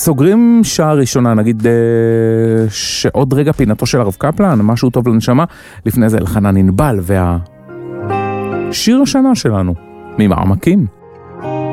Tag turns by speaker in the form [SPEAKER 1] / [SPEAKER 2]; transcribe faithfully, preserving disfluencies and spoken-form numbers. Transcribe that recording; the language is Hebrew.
[SPEAKER 1] סוגרים שעה ראשונה, נגיד שעוד רגע פינתו של הרב קפלן, משהו טוב לנשמה, לפני זה אלחנן ענבל והשיר השנה שלנו, ממעמקים.